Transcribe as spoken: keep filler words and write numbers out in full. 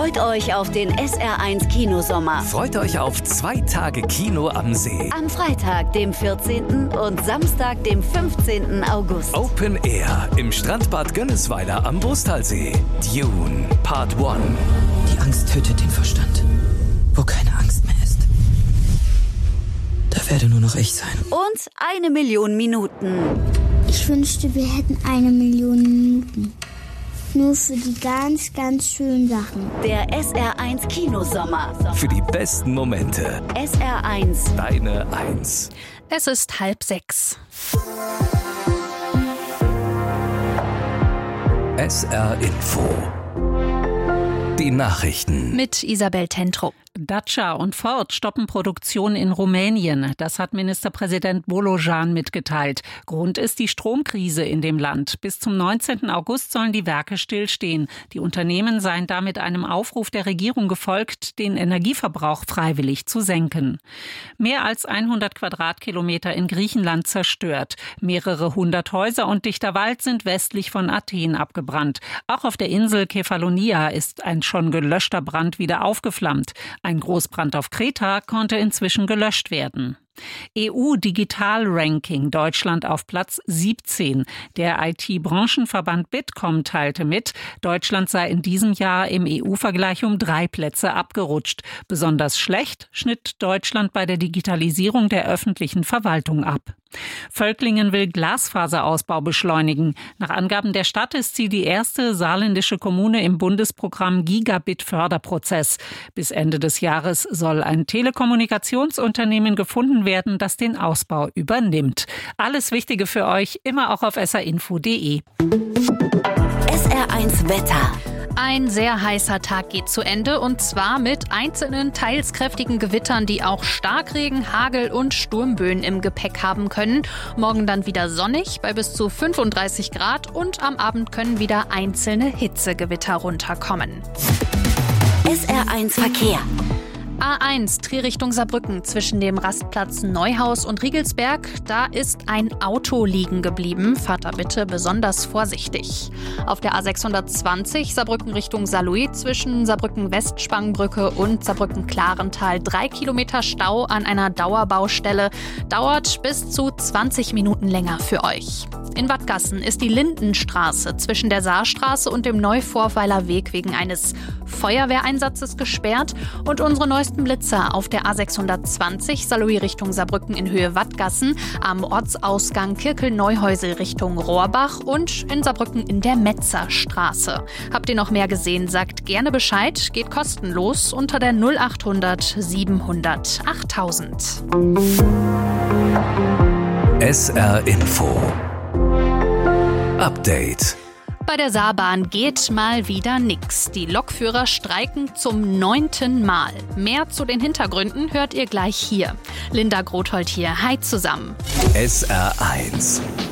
Freut euch auf den S R eins Kinosommer. Freut euch auf zwei Tage Kino am See. Am Freitag, dem vierzehnten und Samstag, dem fünfzehnten August. Open Air im Strandbad Gönnesweiler am Brusttalsee. Dune Part eins. Die Angst tötet den Verstand. Wo keine Angst mehr ist, da werde nur noch ich sein. Und eine Million Minuten. Ich wünschte, wir hätten eine Million Minuten. Nur für die ganz, ganz schönen Sachen. Der S R eins Kinosommer. Für die besten Momente. S R eins. Deine Eins. Es ist halb sechs. S R Info. Die Nachrichten. Mit Isabel Tentrup. Dacia und Ford stoppen Produktion in Rumänien. Das hat Ministerpräsident Bolojan mitgeteilt. Grund ist die Stromkrise in dem Land. Bis zum neunzehnten August sollen die Werke stillstehen. Die Unternehmen seien damit einem Aufruf der Regierung gefolgt, den Energieverbrauch freiwillig zu senken. Mehr als hundert Quadratkilometer in Griechenland zerstört. Mehrere hundert Häuser und dichter Wald sind westlich von Athen abgebrannt. Auch auf der Insel Kefalonia ist ein schon gelöschter Brand wieder aufgeflammt. Ein Großbrand auf Kreta konnte inzwischen gelöscht werden. E U-Digital-Ranking, Deutschland auf Platz siebzehn. Der I T-Branchenverband Bitkom teilte mit, Deutschland sei in diesem Jahr im E U-Vergleich um drei Plätze abgerutscht. Besonders schlecht schnitt Deutschland bei der Digitalisierung der öffentlichen Verwaltung ab. Völklingen will Glasfaserausbau beschleunigen. Nach Angaben der Stadt ist sie die erste saarländische Kommune im Bundesprogramm Gigabit-Förderprozess. Bis Ende des Jahres soll ein Telekommunikationsunternehmen gefunden werden, das den Ausbau übernimmt. Alles Wichtige für euch immer auch auf s r info punkt d e. S R eins Wetter. Ein sehr heißer Tag geht zu Ende und zwar mit einzelnen, teils kräftigen Gewittern, die auch Starkregen, Hagel und Sturmböen im Gepäck haben können. Morgen dann wieder sonnig bei bis zu fünfunddreißig Grad und am Abend können wieder einzelne Hitzegewitter runterkommen. S R eins Verkehr. A eins, Trier Richtung Saarbrücken, zwischen dem Rastplatz Neuhaus und Riegelsberg. Da ist ein Auto liegen geblieben. Fahrt da bitte besonders vorsichtig. Auf der A sechshundertzwanzig, Saarbrücken Richtung Saarlouis, zwischen Saarbrücken-West-Spangenbrücke und Saarbrücken-Klarental. Drei Kilometer Stau an einer Dauerbaustelle. Dauert bis zu zwanzig Minuten länger für euch. In Wattgassen ist die Lindenstraße zwischen der Saarstraße und dem Neuvorweiler Weg wegen eines Feuerwehreinsatzes gesperrt. Und unsere neuesten Blitzer auf der A sechshundertzwanzig, Saarlouis Richtung Saarbrücken in Höhe Wattgassen, am Ortsausgang Kirkel-Neuhäusel Richtung Rohrbach und in Saarbrücken in der Metzerstraße. Habt ihr noch mehr gesehen, sagt gerne Bescheid, geht kostenlos unter der null achthundert siebenhundert achttausend. S R Info. Update. Bei der Saarbahn geht mal wieder nix. Die Lokführer streiken zum neunten Mal. Mehr zu den Hintergründen hört ihr gleich hier. Linda Grothold hier. Hi zusammen. S R eins.